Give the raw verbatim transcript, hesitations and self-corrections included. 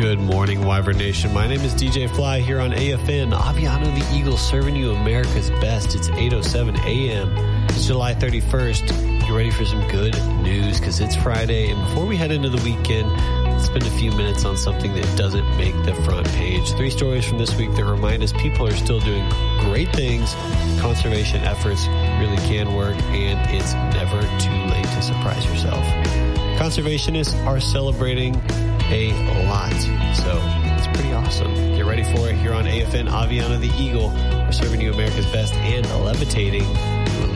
Good morning, Wyvern Nation. My name is D J Fly here on A F N, Aviano the Eagle, serving you America's best. It's eight oh seven a.m. It's July thirty-first. You're ready for some good news because it's Friday. And before we head into the weekend, let's spend a few minutes on something that doesn't make the front page. Three stories from this week that remind us people are still doing great things. Conservation efforts really can work, and it's never too late to surprise yourself. Conservationists are celebrating a lot, so it's pretty awesome. Get ready for it here on A F N, Aviano the Eagle. We're serving you America's best and levitating